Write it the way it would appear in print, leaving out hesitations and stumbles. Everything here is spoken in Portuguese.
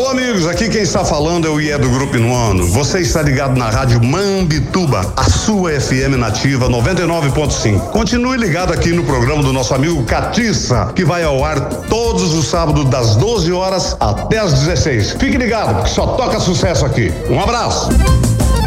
Alô, amigos, aqui quem está falando é o IE do Grupo Inuano. Você está ligado na rádio Mambituba, a sua FM nativa 99.5. Continue ligado aqui no programa do nosso amigo Catiça, que vai ao ar todos os sábados das 12 horas até as 16. Fique ligado, que só toca sucesso aqui. Um abraço.